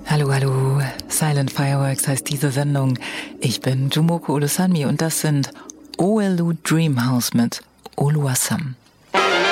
Hallo, hallo. Silent Fireworks heißt diese Sendung. Ich bin Jumoko Olusanmi und das sind OLU Dreamhouse mit Oluwasam.